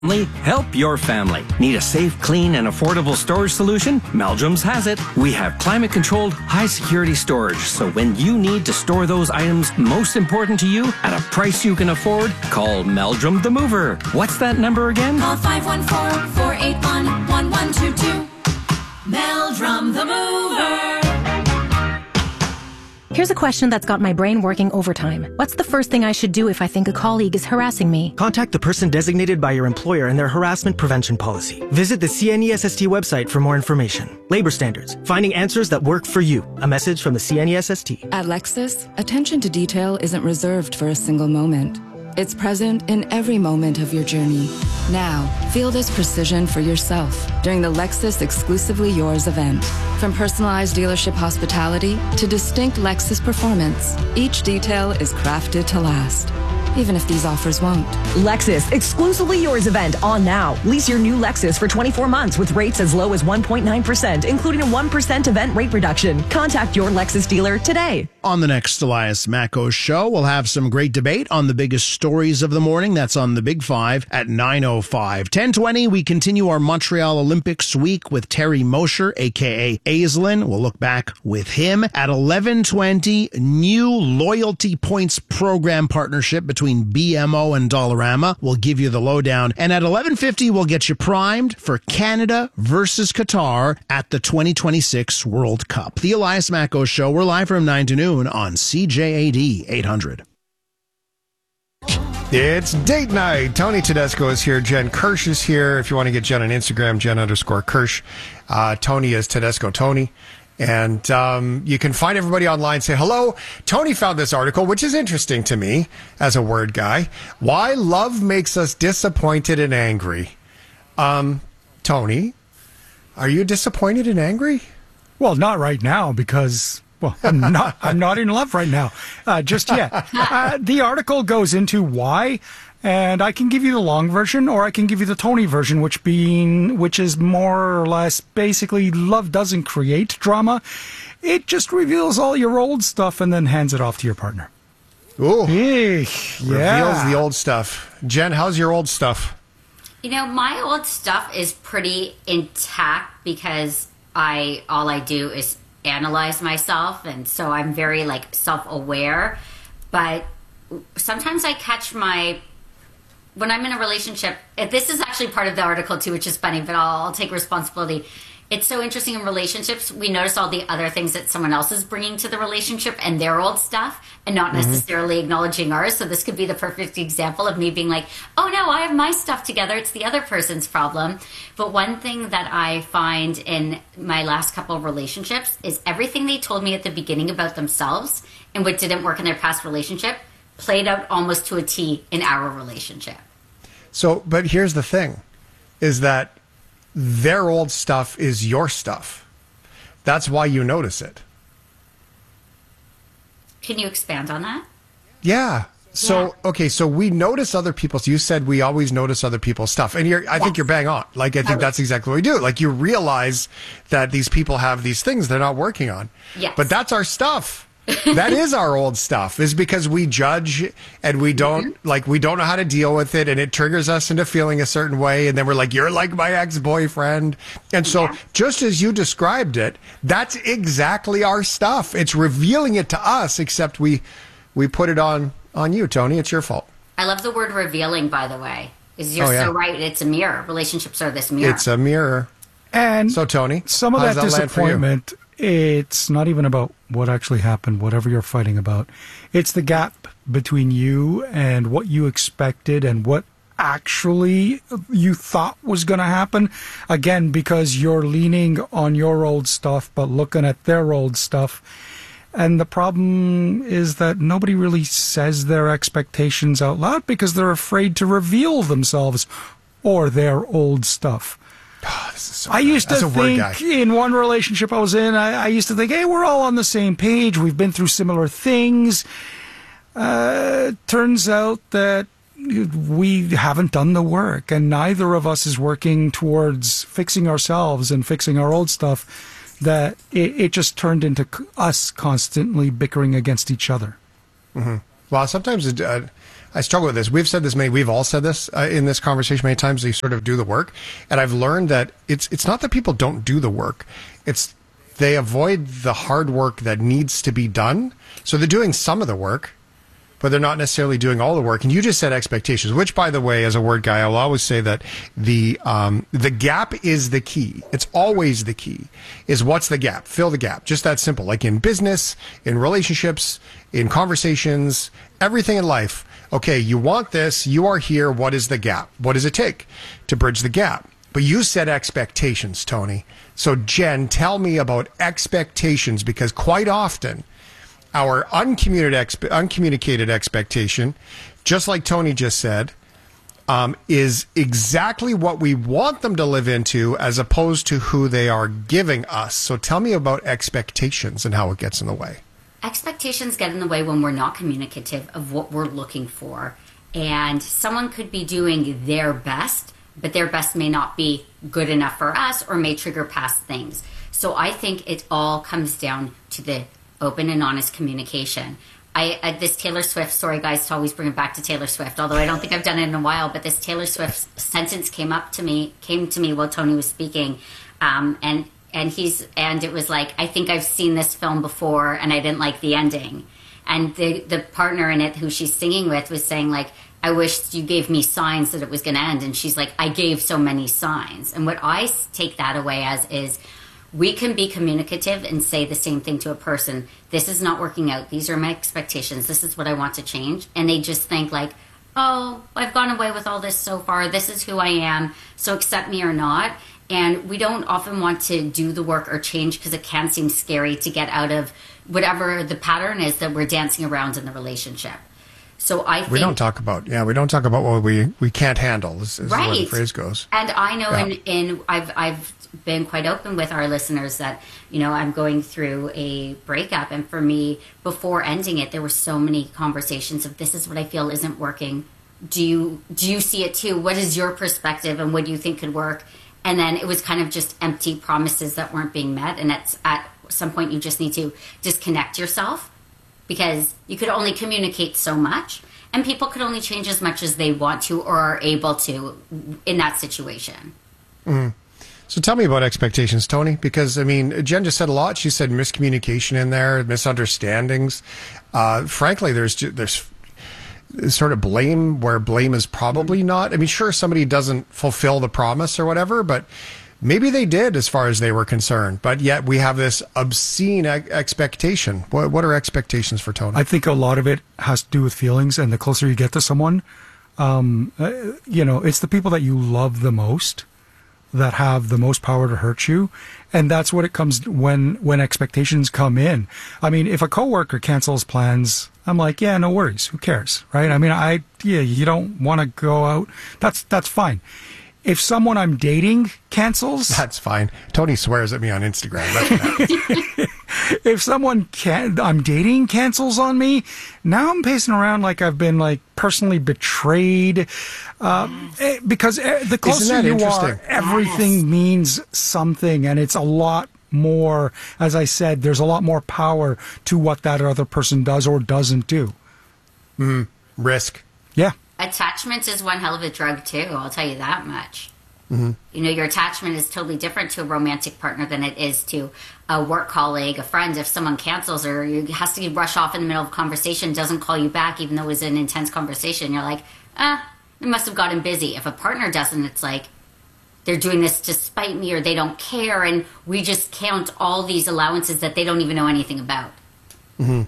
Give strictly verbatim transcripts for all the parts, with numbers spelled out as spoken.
Help your family. Need a safe, clean, and affordable storage solution? Meldrum's has it. We have climate-controlled, high-security storage, so when you need to store those items most important to you at a price you can afford, call Meldrum the Mover. What's that number again? Call five one four, four eight one, one one two two. Meldrum the Mover. Here's a question that's got my brain working overtime. What's the first thing I should do if I think a colleague is harassing me? Contact the person designated by your employer and their harassment prevention policy. Visit the C N E S S T website for more information. Labor standards. Finding answers that work for you. A message from the C N E S S T. At Lexus, attention to detail isn't reserved for a single moment. It's present in every moment of your journey. Now, feel this precision for yourself during the Lexus Exclusively Yours event. From personalized dealership hospitality to distinct Lexus performance, each detail is crafted to last, even if these offers won't. Lexus Exclusively Yours event on now. Lease your new Lexus for twenty-four months with rates as low as one point nine percent, including a one percent event rate reduction. Contact your Lexus dealer today. On the next Elias Macko show, we'll have some great debate on the biggest stories of the morning. That's on the Big Five at nine oh five. ten twenty, we continue our Montreal Olympics week with Terry Mosher, a k a. Aislinn. We'll look back with him. At eleven twenty, new loyalty points program partnership between B M O and Dollarama. We'll give you the lowdown. And at eleven fifty, we'll get you primed for Canada versus Qatar at the twenty twenty-six World Cup. The Elias Macko Show. We're live from nine to noon on C J A D eight hundred. It's date night. Tony Tedesco is here. Jen Kirsch is here. If you want to get Jen on Instagram, Jen underscore Kirsch. Uh, Tony is Tedesco Tony. And um, you can find everybody online. Say hello. Tony found this article, which is interesting to me as a word guy. Why love makes us disappointed and angry. Um, Tony, are you disappointed and angry? Well, not right now because... Well, I'm not. I'm not in love right now, uh, just yet. Uh, the article goes into why, and I can give you the long version, or I can give you the Tony version, which being, which is more or less basically love doesn't create drama; it just reveals all your old stuff and then hands it off to your partner. Ooh, yeah, reveals the old stuff. Jen, how's your old stuff? You know, my old stuff is pretty intact because I all I do is analyze myself, and so I'm very like self-aware, but sometimes I catch my when I'm in a relationship, this is actually part of the article too, which is funny, but I'll, I'll take responsibility. It's so interesting in relationships, we notice all the other things that someone else is bringing to the relationship and their old stuff and not mm-hmm. necessarily acknowledging ours. So this could be the perfect example of me being like, oh no, I have my stuff together. It's the other person's problem. But one thing that I find in my last couple of relationships is everything they told me at the beginning about themselves and what didn't work in their past relationship played out almost to a T in our relationship. So, but here's the thing, is that their old stuff is your stuff. That's why you notice it. Can you expand on that? Yeah. So, yeah. okay, so we notice other people's, you said we always notice other people's stuff. And you're, I yes. think you're bang on. Like, I think that's exactly what we do. Like, you realize that these people have these things they're not working on. Yes. But that's our stuff. That is our old stuff, is because we judge and we don't mm-hmm. like we don't know how to deal with it, and it triggers us into feeling a certain way, and then we're like, you're like my ex-boyfriend. And so yeah. just as you described it, that's exactly our stuff. It's revealing it to us, except we we put it on on you, Tony. It's your fault. I love the word revealing, by the way. Is you're oh, yeah. so right. It's a mirror. Relationships are this mirror. It's a mirror. And so, Tony, some of that, that disappointment, it's not even about what actually happened, whatever you're fighting about. It's the gap between you and what you expected and what actually you thought was going to happen. Again, because you're leaning on your old stuff, but looking at their old stuff. And the problem is that nobody really says their expectations out loud because they're afraid to reveal themselves or their old stuff. Oh, this is so I used to think in one relationship I was in, I, I used to think, hey, we're all on the same page. We've been through similar things. Uh, turns out that we haven't done the work, and neither of us is working towards fixing ourselves and fixing our old stuff, that it, it just turned into us constantly bickering against each other. Mm-hmm. Well, sometimes it, uh, I struggle with this. We've said this many, we've all said this uh, in this conversation many times. They sort of do the work. And I've learned that it's, it's not that people don't do the work. It's, they avoid the hard work that needs to be done. So they're doing some of the work, but they're not necessarily doing all the work. And you just said expectations, which, by the way, as a word guy, I'll always say that the um, the gap is the key. It's always the key, is what's the gap? Fill the gap. Just that simple. Like in business, in relationships, in conversations, everything in life. Okay, you want this. You are here. What is the gap? What does it take to bridge the gap? But you said expectations, Tony. So, Jen, tell me about expectations, because quite often our uncommunicated, expe- uncommunicated expectation, just like Tony just said, um, is exactly what we want them to live into as opposed to who they are giving us. So tell me about expectations and how it gets in the way. Expectations get in the way when we're not communicative of what we're looking for. And someone could be doing their best, but their best may not be good enough for us or may trigger past things. So I think it all comes down to the open and honest communication. I uh, this Taylor Swift, sorry guys to always bring it back to Taylor Swift, although I don't think I've done it in a while, but this Taylor Swift sentence came up to me, came to me while Tony was speaking, um, and and he's and it was like, I think I've seen this film before, and I didn't like the ending. And the the partner in it, who she's singing with, was saying like, I wish you gave me signs that it was going to end, and she's like, I gave so many signs. And what I take that away as is, we can be communicative and say the same thing to a person. This is not working out. These are my expectations. This is what I want to change. And they just think like, oh, I've gone away with all this so far. This is who I am. So accept me or not. And we don't often want to do the work or change because it can seem scary to get out of whatever the pattern is that we're dancing around in the relationship. So I think we don't talk about yeah we don't talk about what we we can't handle. Is, is right. the way the phrase goes. And I know yeah. in in I've I've been quite open with our listeners that, you know, I'm going through a breakup, and for me, before ending it, there were so many conversations of, this is what I feel isn't working. Do you do you see it too? What is your perspective, and what do you think could work? And then it was kind of just empty promises that weren't being met. And at at some point, you just need to disconnect yourself, because you could only communicate so much, and people could only change as much as they want to or are able to in that situation. Mm. So tell me about expectations, Tony, because, I mean, Jen just said a lot. She said miscommunication in there, misunderstandings. Uh, frankly, there's there's sort of blame where blame is probably not. I mean, sure, somebody doesn't fulfill the promise or whatever, but maybe they did as far as they were concerned. But yet we have this obscene e- expectation. What, what are expectations for Tony? I think a lot of it has to do with feelings, and the closer you get to someone, um, uh, you know, it's the people that you love the most that have the most power to hurt you. And that's what it comes when, when expectations come in. I mean, if a coworker cancels plans, I'm like, yeah, no worries. Who cares? Right? I mean, I, yeah, you don't want to go out. That's, that's fine. If someone I'm dating cancels, that's fine. Tony swears at me on Instagram. That's what happens. If someone can, I'm dating cancels on me, now I'm pacing around like I've been like personally betrayed. Uh, because the closer you are, everything yes. means something, and it's a lot more. As I said, there's a lot more power to what that other person does or doesn't do. Mm, risk. Yeah. Attachment is one hell of a drug too, I'll tell you that much. Mm-hmm. You know, your attachment is totally different to a romantic partner than it is to a work colleague, a friend. If someone cancels or has to rush off in the middle of a conversation, doesn't call you back even though it was an intense conversation, you're like, ah, they must have gotten busy. If a partner doesn't, it's like, they're doing this to spite me, or they don't care, and we just count all these allowances that they don't even know anything about. Mm-hmm.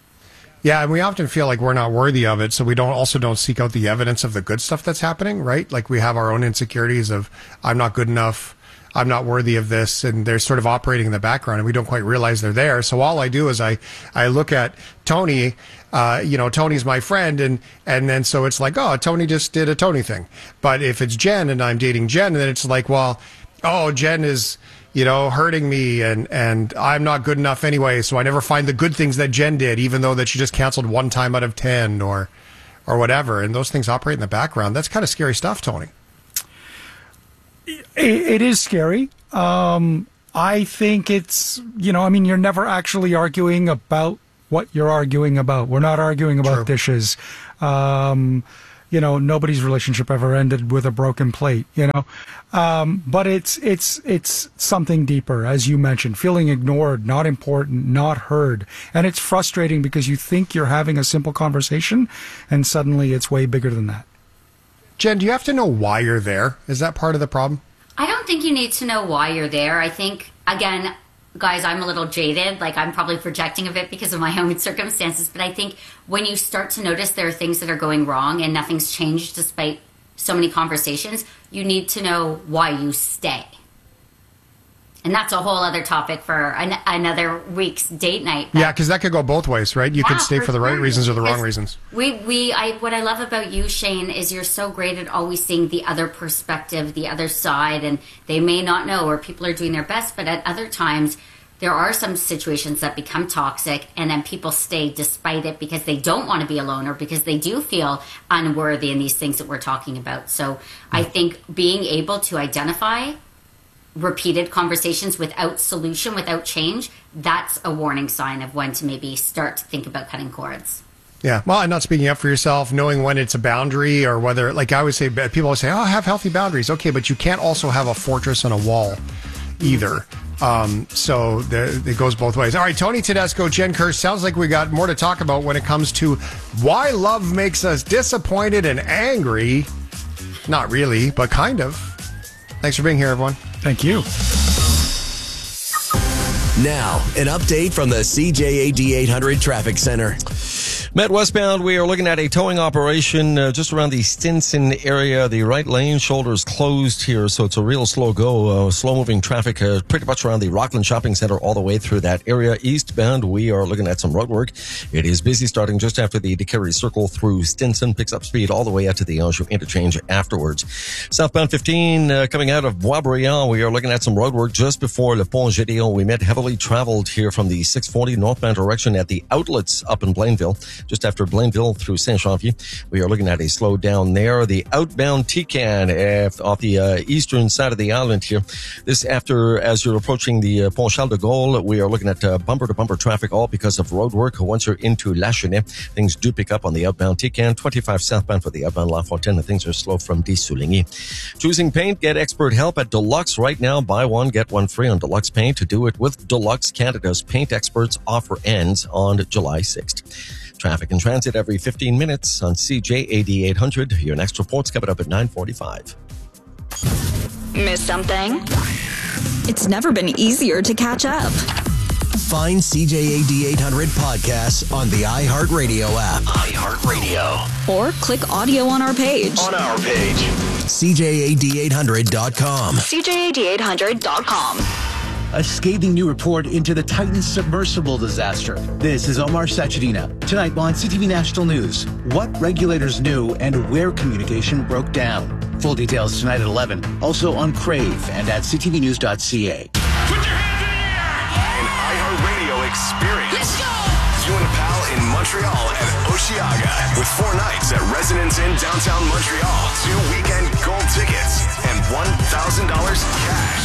Yeah, and we often feel like we're not worthy of it, so we don't also don't seek out the evidence of the good stuff that's happening, right? Like we have our own insecurities of, I'm not good enough, I'm not worthy of this, and they're sort of operating in the background, and we don't quite realize they're there. So all I do is I, I look at Tony, uh, you know, Tony's my friend, and, and then so it's like, oh, Tony just did a Tony thing. But if it's Jen and I'm dating Jen, then it's like, well, oh, Jen is, you know, hurting me, and, and I'm not good enough anyway, so I never find the good things that Jen did, even though that she just canceled one time out of ten or or whatever. And those things operate in the background. That's kind of scary stuff, Tony. It, it is scary. Um, I think it's, you know, I mean, you're never actually arguing about what you're arguing about. We're not arguing about True. dishes. Um, you know, nobody's relationship ever ended with a broken plate, you know. Um, but it's it's it's something deeper, as you mentioned, feeling ignored, not important, not heard. And it's frustrating because you think you're having a simple conversation and suddenly it's way bigger than that. Jen, do you have to know why you're there? Is that part of the problem? I don't think you need to know why you're there. I think, again, guys, I'm a little jaded. Like, I'm probably projecting a bit because of my own circumstances. But I think when you start to notice there are things that are going wrong and nothing's changed despite so many conversations, you need to know why you stay. And that's a whole other topic for an, another week's date night. Yeah, because that could go both ways, right? You Yeah, could stay for, for the right sure. reasons or the wrong Because reasons. We, we, I, what I love about you, Shane, is you're so great at always seeing the other perspective, the other side, and they may not know, or people are doing their best, but at other times, there are some situations that become toxic, and then people stay despite it because they don't want to be alone or because they do feel unworthy in these things that we're talking about. So I think being able to identify repeated conversations without solution, without change, that's a warning sign of when to maybe start to think about cutting cords. Yeah, well, and not speaking up for yourself, knowing when it's a boundary or whether, like I always say, people always say, oh, have healthy boundaries. Okay, but you can't also have a fortress and a wall either. Um, so there, it goes both ways. All right, Tony Tedesco, Jen Kirsch, sounds like we got more to talk about when it comes to why love makes us disappointed and angry. Not really, but kind of. Thanks for being here, everyone. Thank you. Now, an update from the C J A D eight hundred Traffic Center. Met westbound, we are looking at a towing operation uh, just around the Stinson area. The right lane shoulder is closed here, so it's a real slow go. Uh, slow-moving traffic uh, pretty much around the Rockland Shopping Center all the way through that area. Eastbound, we are looking at some road work. It is busy starting just after the DeCarry Circle through Stinson. Picks up speed all the way out to the Anjou interchange afterwards. Southbound fifteen, uh, coming out of Boisbriand, we are looking at some road work just before Le Pont Gédéon. We met heavily traveled here from the six forty northbound direction at the outlets up in Blainville. Just after Blainville through Saint-Janvier, we are looking at a slowdown there. The outbound Tican uh, off the uh, eastern side of the island here. This after, as you're approaching the uh, Pont Charles de Gaulle, we are looking at uh, bumper-to-bumper traffic, all because of road work. Once you're into La Chênaie, things do pick up on the outbound Tican. twenty-five southbound for the outbound La Fontaine, and things are slow from Dissouligny. Choosing paint, get expert help at Deluxe right now. Buy one, get one free on Deluxe Paint. To do it with Deluxe, Canada's paint experts offer ends on July sixth. Traffic and transit every fifteen minutes on C J A D eight hundred. Your next report's coming up at nine forty-five. Miss something? It's never been easier to catch up. Find C J A D eight hundred podcasts on the iHeartRadio app. iHeartRadio. Or click audio on our page. On our page. C J A D eight hundred dot com. C J A D eight hundred dot com. A scathing new report into the Titan submersible disaster. This is Omar Sachedina. Tonight on C T V National News, what regulators knew and where communication broke down. Full details tonight at eleven. Also on Crave and at c t v news dot c a. An iHeartRadio experience. Let's go! You and pal in Montreal and Oshiaga with four nights at Residence Inn downtown Montreal, two weekend gold tickets, and one thousand dollars cash.